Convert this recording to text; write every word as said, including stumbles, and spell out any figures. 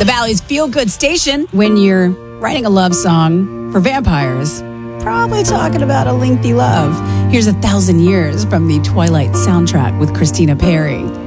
The Valley's feel-good station when you're writing a love song for vampires. Probably talking about a lengthy love. Here's A Thousand Years from the Twilight soundtrack with Christina Perri.